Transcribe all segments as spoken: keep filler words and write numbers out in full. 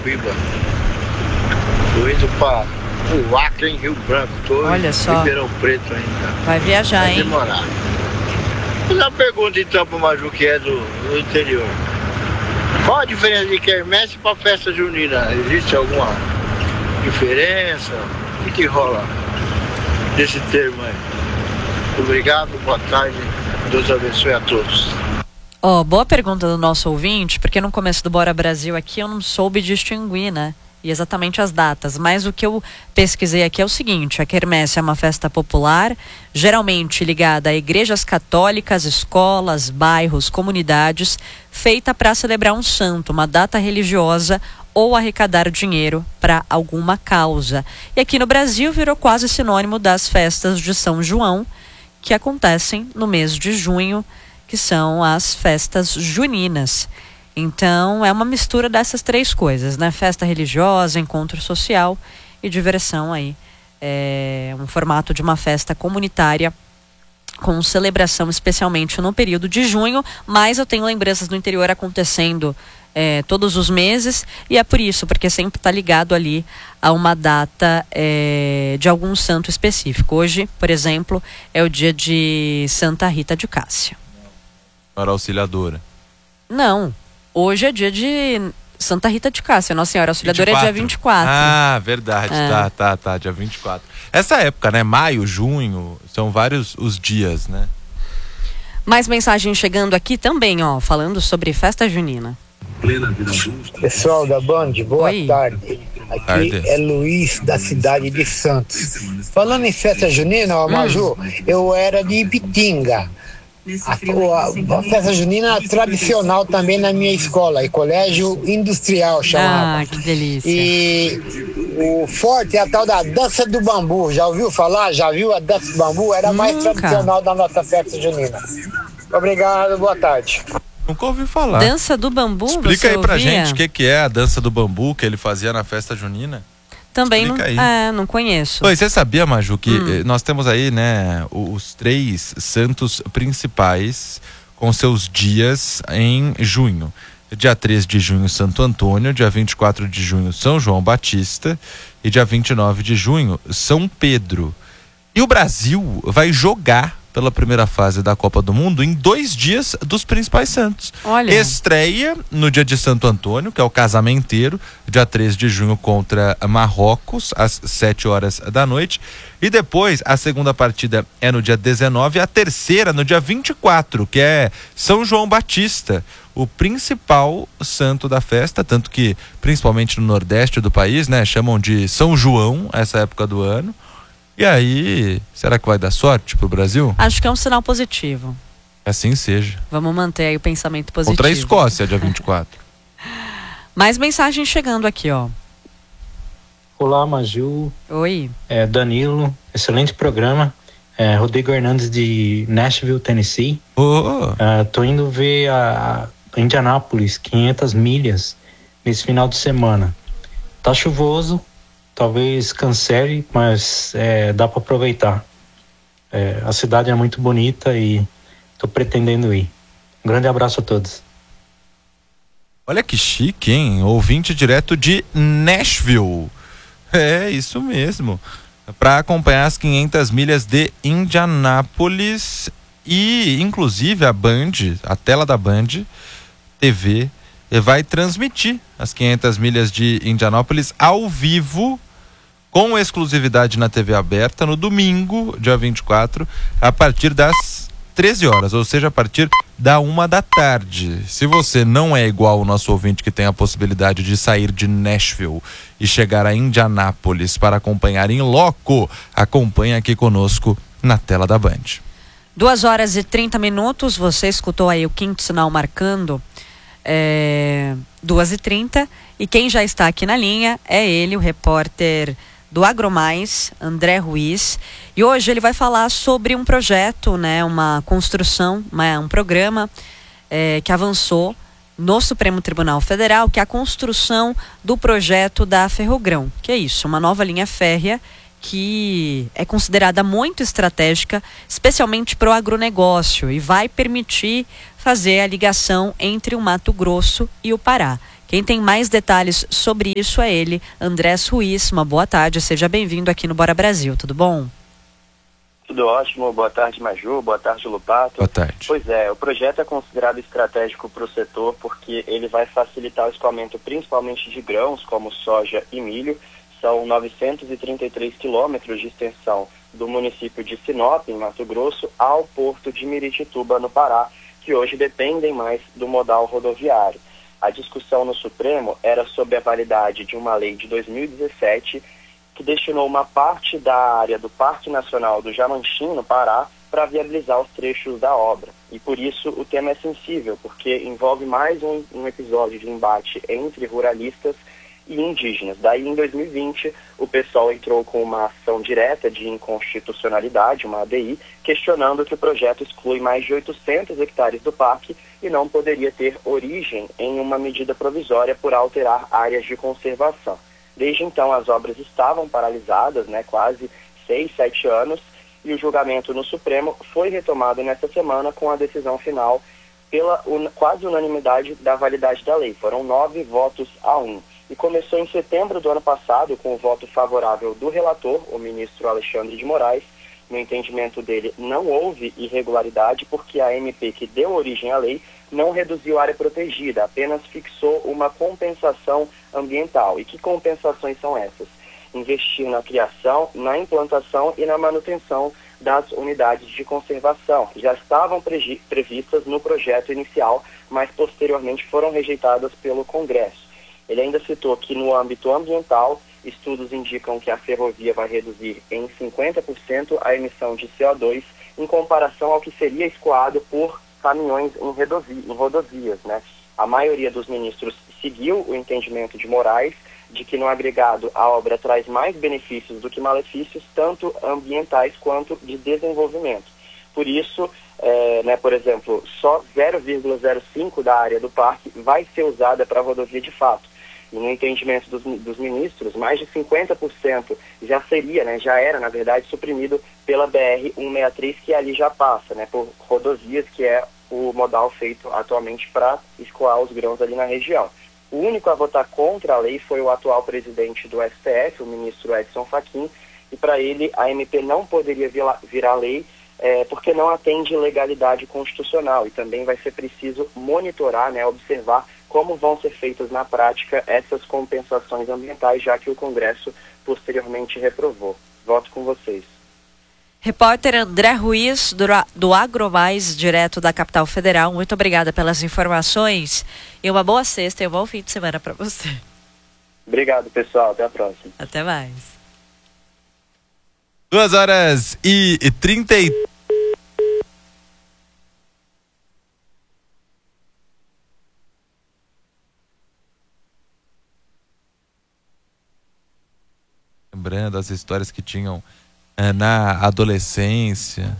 Carapicuíba. Tô indo pra o Acre, em Rio Branco. Tô Olha em só. Ribeirão Preto ainda. Vai viajar, Vai hein? demorar. Vou fazer uma pergunta então pro Maju, que é do, do interior. Qual a diferença de quermesse para festa junina? Existe alguma diferença? O que, que rola desse termo aí? Obrigado, boa tarde. Deus abençoe a todos. Ó, oh, boa pergunta do nosso ouvinte, porque no começo do Bora Brasil aqui eu não soube distinguir, né? E exatamente as datas, mas o que eu pesquisei aqui é o seguinte: a quermesse é uma festa popular, geralmente ligada a igrejas católicas, escolas, bairros, comunidades, feita para celebrar um santo, uma data religiosa ou arrecadar dinheiro para alguma causa. E aqui no Brasil virou quase sinônimo das festas de São João, que acontecem no mês de junho, que são as festas juninas. Então, é uma mistura dessas três coisas, né? Festa religiosa, encontro social e diversão aí. É um formato de uma festa comunitária com celebração especialmente no período de junho, mas eu tenho lembranças no interior acontecendo é, todos os meses, e é por isso, porque sempre está ligado ali a uma data é, de algum santo específico. Hoje, por exemplo, é o dia de Santa Rita de Cássia. Para Auxiliadora. Não. Hoje é dia de Santa Rita de Cássia. Nossa Senhora Auxiliadora é dia vinte e quatro. Ah, verdade. É. Tá, tá, tá. Dia vinte e quatro. Essa época, né? Maio, junho, são vários os dias, né? Mais mensagem chegando aqui também, ó. Falando sobre festa junina. Pessoal da Band, boa Oi. tarde. Aqui Tarde. é Luiz, da cidade de Santos. Falando em festa junina, ó, Maju, eu era de Ipitinga. A, a, a festa junina tradicional também na minha escola, e colégio industrial chamava. Ah, que delícia. E o forte é a tal da dança do bambu. Já ouviu falar? Já viu a dança do bambu? Era a mais Nunca. tradicional da nossa festa junina. Obrigado, boa tarde. Nunca ouvi falar. Dança do bambu? Explica você aí pra ouvia? gente o que, que é a dança do bambu que ele fazia na festa junina. Também não, Explica aí. é, não conheço. Oi, você sabia, Maju, que Hum. eh, nós temos aí, né, os três santos principais com seus dias em junho. Dia três de junho, Santo Antônio. Dia vinte e quatro de junho, São João Batista. E dia vinte e nove de junho, São Pedro. E o Brasil vai jogar pela primeira fase da Copa do Mundo em dois dias dos principais santos. Olha. Estreia no dia de Santo Antônio, que é o casamenteiro, dia três de junho contra Marrocos, às sete horas da noite. E depois, a segunda partida é no dia dezenove, e a terceira no dia vinte e quatro, que é São João Batista, o principal santo da festa, tanto que, principalmente no Nordeste do país, né, chamam de São João, essa época do ano. E aí, será que vai dar sorte pro Brasil? Acho que é um sinal positivo. Assim seja. Vamos manter aí o pensamento positivo. Contra a Escócia, dia vinte e quatro. Mais mensagem chegando aqui, ó. Olá, Maju. Oi. É Danilo. Excelente programa. É Rodrigo Hernandes de Nashville, Tennessee. Oh. Uh, tô indo ver a Indianápolis, quinhentas milhas, nesse final de semana. Tá chuvoso. Talvez cancele, mas é, dá para aproveitar. É, a cidade é muito bonita e estou pretendendo ir. Um grande abraço a todos. Olha que chique, hein? Ouvinte direto de Nashville. É, isso mesmo. Para acompanhar as quinhentas milhas de Indianápolis e, inclusive, a Band, a tela da Band T V, vai transmitir as quinhentas milhas de Indianápolis ao vivo, com exclusividade na T V aberta, no domingo, dia vinte e quatro, a partir das treze horas, ou seja, a partir da uma da tarde. Se você não é igual o nosso ouvinte que tem a possibilidade de sair de Nashville e chegar a Indianápolis para acompanhar em loco, acompanhe aqui conosco na tela da Band. Duas horas e trinta minutos, você escutou aí o quinto sinal marcando. É, duas e trinta, e quem já está aqui na linha é ele, o repórter do AgroMais, André Ruiz, e hoje ele vai falar sobre um projeto, né, uma construção, uma, um programa é, que avançou no Supremo Tribunal Federal, que é a construção do projeto da Ferrogrão, que é isso, uma nova linha férrea que é considerada muito estratégica, especialmente para o agronegócio, e vai permitir fazer a ligação entre o Mato Grosso e o Pará. Quem tem mais detalhes sobre isso é ele, Andrés Ruiz. Uma boa tarde, seja bem-vindo aqui no Bora Brasil, tudo bom? Tudo ótimo, boa tarde Maju, boa tarde Lupato. Boa tarde. Pois é, o projeto é considerado estratégico para o setor porque ele vai facilitar o escoamento principalmente de grãos como soja e milho. São novecentos e trinta e três quilômetros de extensão do município de Sinop, em Mato Grosso, ao porto de Miritituba, no Pará, que hoje dependem mais do modal rodoviário. A discussão no Supremo era sobre a validade de uma lei de dois mil e dezessete que destinou uma parte da área do Parque Nacional do Jamanchim, no Pará, para viabilizar os trechos da obra. E por isso o tema é sensível, porque envolve mais um, um episódio de embate entre ruralistas e indígenas. Daí, em dois mil e vinte, o PSOL entrou com uma ação direta de inconstitucionalidade, uma A D I, questionando que o projeto exclui mais de oitocentos hectares do parque e não poderia ter origem em uma medida provisória por alterar áreas de conservação. Desde então, as obras estavam paralisadas, né, quase seis, sete anos, e o julgamento no Supremo foi retomado nesta semana com a decisão final pela un... quase unanimidade da validade da lei. Foram nove votos a um. E começou em setembro do ano passado com o voto favorável do relator, o ministro Alexandre de Moraes. No entendimento dele, não houve irregularidade porque a M P que deu origem à lei não reduziu a área protegida, apenas fixou uma compensação ambiental. E que compensações são essas? Investir na criação, na implantação e na manutenção das unidades de conservação, que já estavam pre- previstas no projeto inicial, mas posteriormente foram rejeitadas pelo Congresso. Ele ainda citou que no âmbito ambiental, estudos indicam que a ferrovia vai reduzir em cinquenta por cento a emissão de C O dois em comparação ao que seria escoado por caminhões em, rodovi- em rodovias, né? A maioria dos ministros seguiu o entendimento de Moraes de que no agregado a obra traz mais benefícios do que malefícios, tanto ambientais quanto de desenvolvimento. Por isso, é, né, por exemplo, só zero vírgula zero cinco da área do parque vai ser usada para rodovia de fato. E no entendimento dos, dos ministros, mais de cinquenta por cento já seria, né, já era, na verdade, suprimido pela B R cento e sessenta e três, que ali já passa, né, por rodovias, que é o modal feito atualmente para escoar os grãos ali na região. O único a votar contra a lei foi o atual presidente do S T F, o ministro Edson Fachin, e para ele a M P não poderia virar, virar lei é, porque não atende legalidade constitucional, e também vai ser preciso monitorar, né, observar como vão ser feitas na prática essas compensações ambientais, já que o Congresso posteriormente reprovou. Voto com vocês. Repórter André Ruiz, do, do AgroMais, direto da capital federal. Muito obrigada pelas informações e uma boa sexta e um bom fim de semana para você. Obrigado, pessoal. Até a próxima. Até mais. Duas horas e trinta e... Lembrando as histórias que tinham é, na adolescência.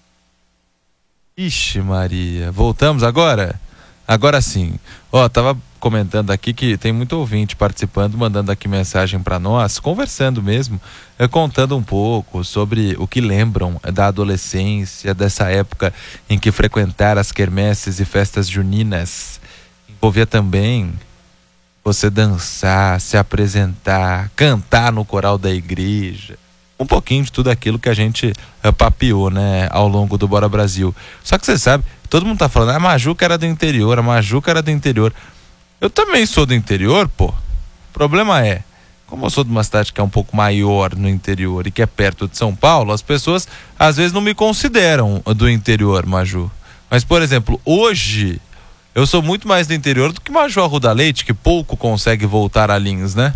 Ixi Maria, voltamos agora? Agora sim. Ó, tava comentando aqui que tem muito ouvinte participando, mandando aqui mensagem para nós, conversando mesmo, é, contando um pouco sobre o que lembram da adolescência, dessa época em que frequentar as quermesses e festas juninas envolvia também você dançar, se apresentar, cantar no coral da igreja, um pouquinho de tudo aquilo que a gente uh, papeou, né, ao longo do Bora Brasil. Só que você sabe, todo mundo tá falando, a Majuca era do interior, a Majuca era do interior. Eu também sou do interior, pô. O problema é, como eu sou de uma cidade que é um pouco maior no interior e que é perto de São Paulo, as pessoas às vezes não me consideram do interior, Maju. Mas, por exemplo, hoje eu sou muito mais do interior do que Maju Arruda Leite, que pouco consegue voltar a Lins, né?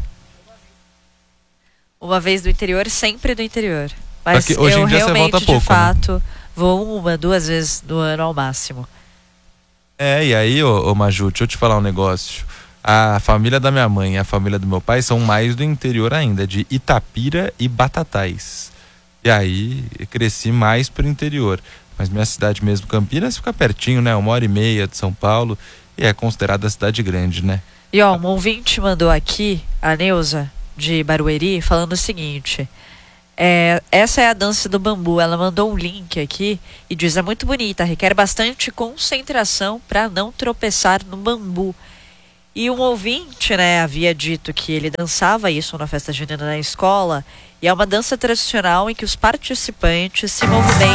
Uma vez do interior, sempre do interior. Mas Aqui, hoje eu em dia realmente, você volta pouco, de fato, né? Vou uma, duas vezes no ano ao máximo. É, e aí, ô, ô Maju, deixa eu te falar um negócio. A família da minha mãe e a família do meu pai são mais do interior ainda, de Itapira e Batatais. E aí, eu cresci mais pro interior. Mas minha cidade mesmo, Campinas, fica pertinho, né? Uma hora e meia de São Paulo e é considerada cidade grande, né? E ó, um ouvinte mandou aqui, a Neuza, de Barueri, falando o seguinte: é, essa é a dança do bambu. Ela mandou um link aqui e diz: é muito bonita, requer bastante concentração para não tropeçar no bambu. E um ouvinte, né, havia dito que ele dançava isso na festa junina na escola, e é uma dança tradicional em que os participantes se movimentam